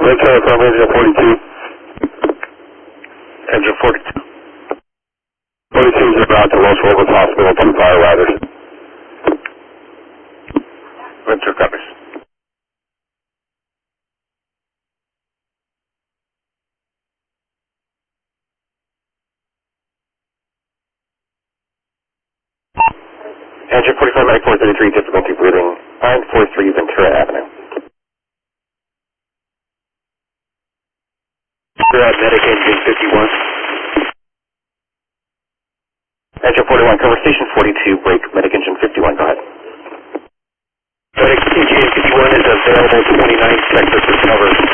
Okay, from engine 42. Engine 42. 42 is about to Los Lobos Hospital, 2 fire riders. Winter copies. Engine 45, Medic 433, difficulty breathing, 943 Ventura Avenue. Medic engine 51. Engine 41, cover station 42, break, Medic engine 51, go ahead. Medic engine 51 is available 29 sector for cover.